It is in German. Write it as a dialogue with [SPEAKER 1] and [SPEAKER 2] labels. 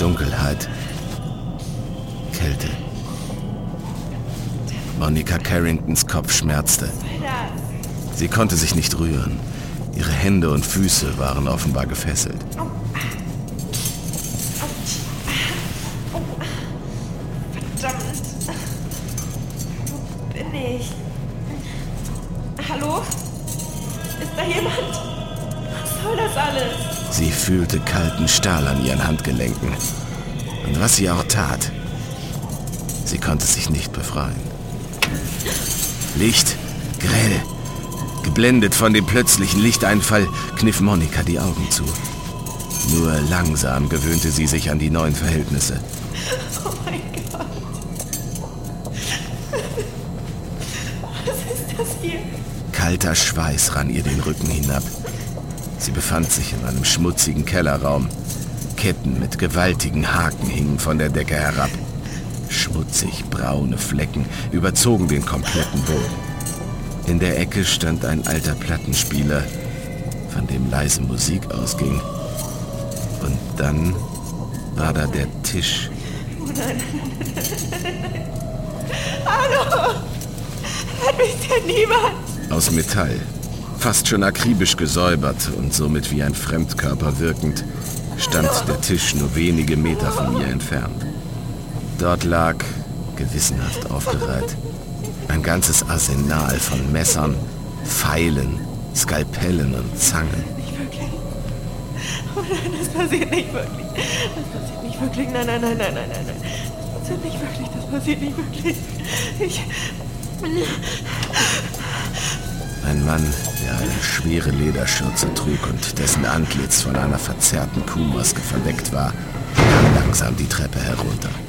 [SPEAKER 1] Dunkelheit. Kälte. Monica Carringtons Kopf schmerzte. Sie konnte sich nicht rühren. Ihre Hände und Füße waren offenbar gefesselt.
[SPEAKER 2] Verdammt. Wo bin ich? Hallo? Ist da jemand? Was soll das alles?
[SPEAKER 1] Sie fühlte kalten Stahl an ihren Handgelenken. Und was sie auch tat, sie konnte sich nicht befreien. Licht, grell. Geblendet von dem plötzlichen Lichteinfall kniff Monica die Augen zu. Nur langsam gewöhnte sie sich an die neuen Verhältnisse.
[SPEAKER 2] Oh mein Gott. Was ist das hier?
[SPEAKER 1] Kalter Schweiß rann ihr den Rücken hinab. Sie befand sich in einem schmutzigen Kellerraum. Ketten mit gewaltigen Haken hingen von der Decke herab. Schmutzig braune Flecken überzogen den kompletten Boden. In der Ecke stand ein alter Plattenspieler, von dem leise Musik ausging. Und dann war da der Tisch.
[SPEAKER 2] Oh nein. Hallo! Hört mich denn niemand?
[SPEAKER 1] Aus Metall, fast schon akribisch gesäubert und somit wie ein Fremdkörper wirkend, stand der Tisch nur wenige Meter von ihr entfernt. Dort lag, gewissenhaft aufgereiht, ein ganzes Arsenal von Messern, Pfeilen, Skalpellen und Zangen.
[SPEAKER 2] Nicht wirklich. Oh nein, das passiert nicht wirklich. Das passiert nicht wirklich. Nein. Das passiert nicht wirklich. Das passiert nicht wirklich.
[SPEAKER 1] Ein Mann, der eine schwere Lederschürze trug und dessen Antlitz von einer verzerrten Kuhmaske verdeckt war, kam langsam die Treppe herunter.